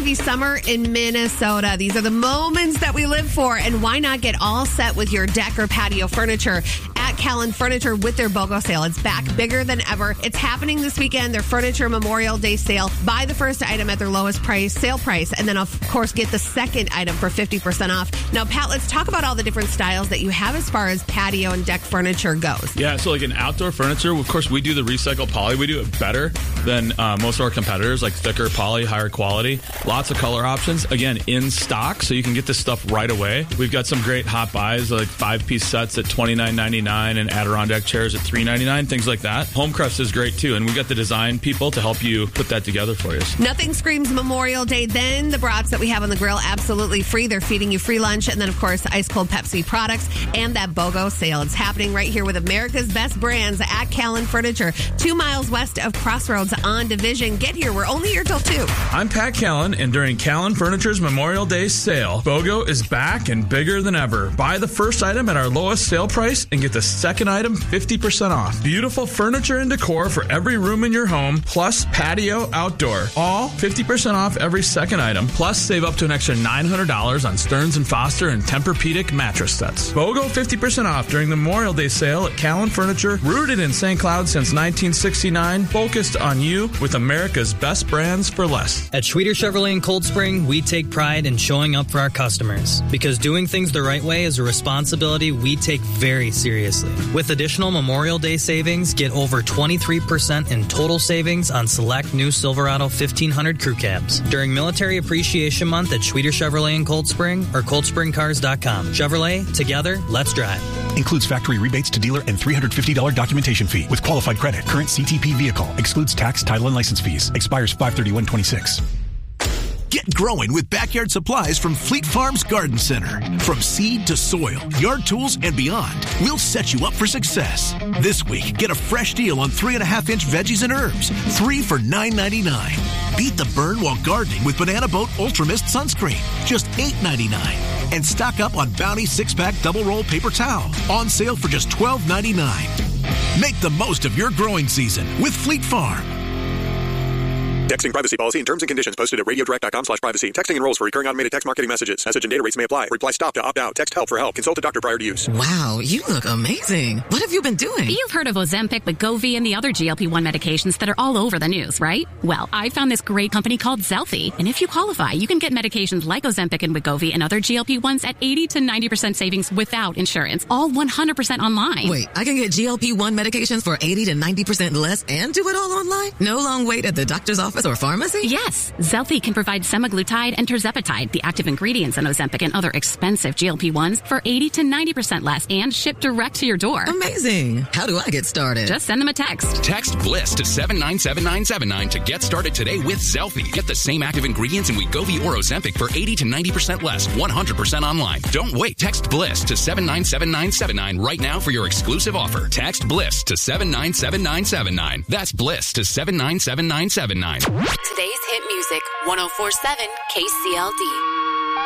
Spooky summer in Minnesota. These are the moments that we live for, and why not get all set with your deck or patio furniture at Callan Furniture with their BOGO sale. It's back bigger than ever. It's happening this weekend, their Furniture Memorial Day sale. Buy the first item at their lowest price, sale price, and then, of course, get the second item for 50% off. Now, Pat, let's talk about all the different styles that you have as far as patio and deck furniture goes. Yeah, so like in outdoor furniture, of course, we do the recycled poly. We do it better than most of our competitors, like thicker poly, higher quality. Lots of color options, again, in stock, so you can get this stuff right away. We've got some great hot buys, like 5-piece sets at $29.99 and Adirondack chairs at $3.99, things like that. Homecrest is great, too, and we got the design people to help you put that together for you. Nothing screams Memorial Day than the brats that we have on the grill, absolutely free. They're feeding you free lunch, and then, of course, ice-cold Pepsi products and that BOGO sale. It's happening right here with America's best brands at Callan Furniture, 2 miles west of Crossroads on Division. Get here. We're only here till 2. I'm Pat Callan, and during Callan Furniture's Memorial Day sale, BOGO is back and bigger than ever. Buy the first item at our lowest sale price and get the second item 50% off. Beautiful furniture and decor for every room in your home, plus patio outdoor. All 50% off every second item, plus save up to an extra $900 on Stearns & Foster and Tempur-Pedic mattress sets. BOGO 50% off during the Memorial Day sale at Callan Furniture, rooted in St. Cloud since 1969, focused on you with America's best brands for less. At Schweter Chevrolet in Cold Spring, we take pride in showing up for our customers, because doing things the right way is a responsibility we take very seriously. With additional Memorial Day savings, get over 23% in total savings on select new Silverado 1500 crew cabs during Military Appreciation Month at Schweter Chevrolet in Cold Spring or coldspringcars.com. Chevrolet, together, let's drive. Includes factory rebates to dealer and $350 documentation fee with qualified credit. Current CTP vehicle. Excludes tax, title, and license fees. Expires 5/31/26. Get growing with backyard supplies from Fleet Farm's Garden Center. From seed to soil, yard tools, and beyond, we'll set you up for success. This week, get a fresh deal on 3.5-inch veggies and herbs, 3 for $9.99. Beat the burn while gardening with Banana Boat Ultra Mist Sunscreen, just $8.99. And stock up on Bounty 6-pack double roll paper towel, on sale for just $12.99. Make the most of your growing season with Fleet Farm. Texting privacy policy and terms and conditions posted at radiodirect.com/privacy. Texting enrolls for recurring automated text marketing messages. Message and data rates may apply. Reply stop to opt out. Text help for help. Consult a doctor prior to use. Wow, you look amazing. What have you been doing? You've heard of Ozempic, Wegovy, and the other GLP-1 medications that are all over the news, right? Well, I found this great company called Zelfie. And if you qualify, you can get medications like Ozempic and Wegovy and other GLP-1s at 80 to 90% savings without insurance. All 100% online. Wait, I can get GLP-1 medications for 80 to 90% less and do it all online? No long wait at the doctor's office or pharmacy? Yes. Zelfie can provide semaglutide and tirzepatide, the active ingredients in Ozempic and other expensive GLP-1s, for 80 to 90% less and shipped direct to your door. Amazing. How do I get started? Just send them a text. Text BLISS to 797979 to get started today with Zelfie. Get the same active ingredients in Wegovy or Ozempic for 80 to 90% less, 100% online. Don't wait. Text BLISS to 797979 right now for your exclusive offer. Text BLISS to 797979. That's BLISS to 797979. Today's hit music, 104.7 KCLD.